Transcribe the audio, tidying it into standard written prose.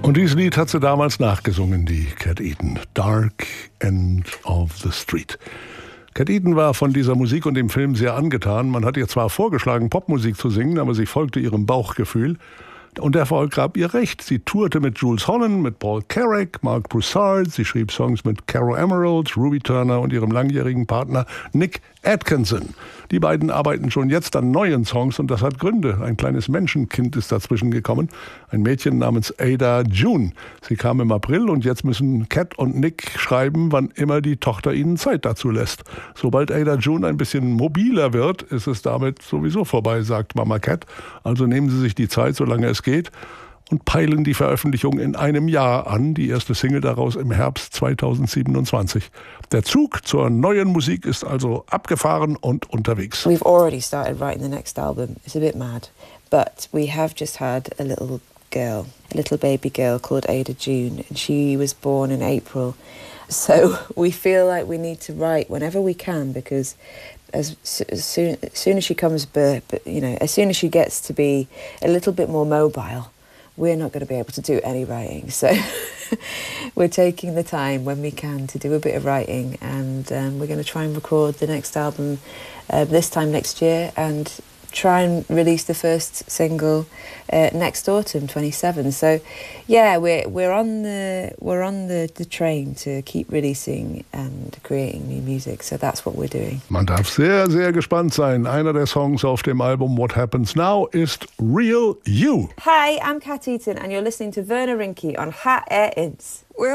Und dieses Lied hat sie damals nachgesungen, die Cat Eaton. Dark End of the Street. Cat Eaton war von dieser Musik und dem Film sehr angetan. Man hat ihr zwar vorgeschlagen, Popmusik zu singen, aber sie folgte ihrem Bauchgefühl. Und der Erfolg gab ihr recht. Sie tourte mit Jools Holland, mit Paul Carrack, Mark Broussard. Sie schrieb Songs mit Caro Emerald, Ruby Turner und ihrem langjährigen Partner Nick Atkinson. Die beiden arbeiten schon jetzt an neuen Songs und das hat Gründe. Ein kleines Menschenkind ist dazwischen gekommen. Ein Mädchen namens Ada June. Sie kam im April und jetzt müssen Cat und Nick schreiben, wann immer die Tochter ihnen Zeit dazu lässt. Sobald Ada June ein bisschen mobiler wird, ist es damit sowieso vorbei, sagt Mama Cat. Also nehmen Sie sich die Zeit, solange es geht, und peilen die Veröffentlichung in einem Jahr an. Die erste Single daraus im Herbst 2027. Der Zug zur neuen Musik ist also abgefahren und unterwegs. We've already started writing the next album. It's a bit mad, but we have just had a little girl, a little baby girl called Ada June, and she was born in April. So we feel like we need to write whenever we can, because as soon as she comes, as soon as she gets to be a little bit more mobile, we're not going to be able to do any writing. So we're taking the time when we can to do a bit of writing, and we're going to try and record the next album this time next year, and try and release the first single next autumn, 27. So yeah, we're on the train to keep releasing and creating new music. So that's what we're doing. Man darf sehr, sehr gespannt sein. Einer der Songs auf dem Album What Happens Now ist Real You. Hi, I'm Cat Eaton and you're listening to Werner Rinke on HR Ints.